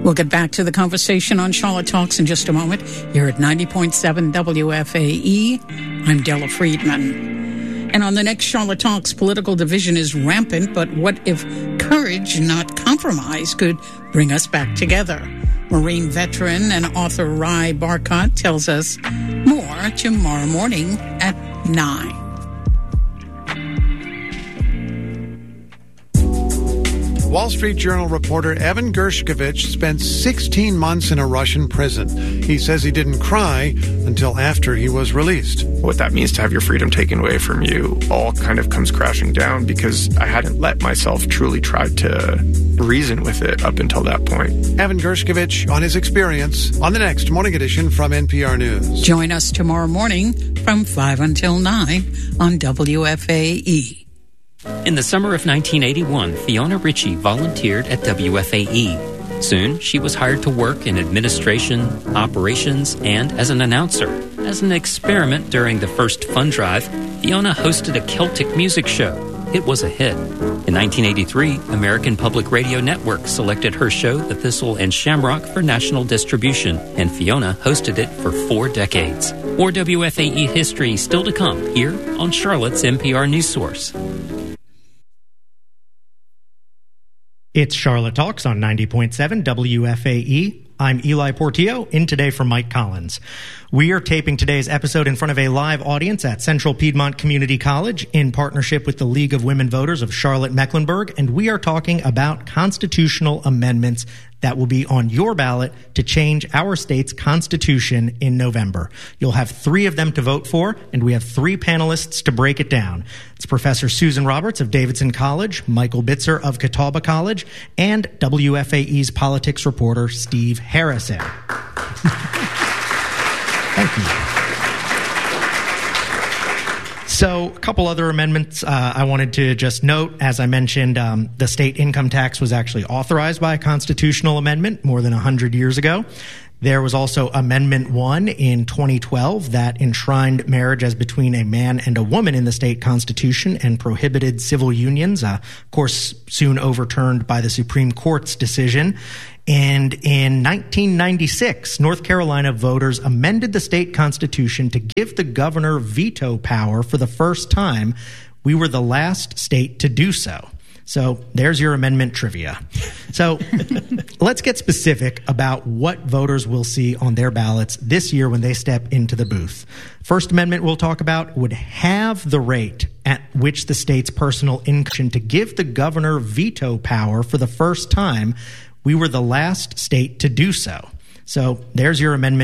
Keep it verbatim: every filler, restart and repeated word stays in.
We'll get back to the conversation on Charlotte Talks in just a moment here at ninety point seven W F A E. I'm Della Friedman. And on the next Charlotte Talks, political division is rampant, but what if courage, not compromise, could bring us back together? Marine veteran and author Rai Barkat tells us more tomorrow morning at nine. Wall Street Journal reporter Evan Gershkovich spent sixteen months in a Russian prison. He says he didn't cry until after he was released. What that means to have your freedom taken away from you all kind of comes crashing down because I hadn't let myself truly try to reason with it up until that point. Evan Gershkovich on his experience on the next Morning Edition from N P R News. Join us tomorrow morning from five until nine on W F A E. In the summer of nineteen eighty-one, Fiona Ritchie volunteered at W F A E. Soon, she was hired to work in administration, operations, and as an announcer. As an experiment during the first fund drive, Fiona hosted a Celtic music show. It was a hit. In nineteen eighty-three, American Public Radio Network selected her show, The Thistle and Shamrock, for national distribution, and Fiona hosted it for four decades. More W F A E history still to come here on Charlotte's N P R News Source. It's Charlotte Talks on ninety point seven W F A E. I'm Eli Portillo, in today for Mike Collins. We are taping today's episode in front of a live audience at Central Piedmont Community College in partnership with the League of Women Voters of Charlotte-Mecklenburg, and we are talking about constitutional amendments that will be on your ballot to change our state's constitution in November. You'll have three of them to vote for, and we have three panelists to break it down. It's Professor Susan Roberts of Davidson College, Michael Bitzer of Catawba College, and W F A E's politics reporter Steve Harrison. Thank you. So a couple other amendments uh, I wanted to just note. As I mentioned, um, the state income tax was actually authorized by a constitutional amendment more than one hundred years ago. There was also Amendment one in twenty twelve that enshrined marriage as between a man and a woman in the state constitution and prohibited civil unions, uh, of course, soon overturned by the Supreme Court's decision. And in nineteen ninety-six, North Carolina voters amended the state constitution to give the governor veto power for the first time. We were the last state to do so. So there's your amendment trivia. So let's get specific about what voters will see on their ballots this year when they step into the booth. First Amendment we'll talk about would have the rate at which the state's personal income to give the governor veto power for the first time. We were the last state to do so. So there's your amendment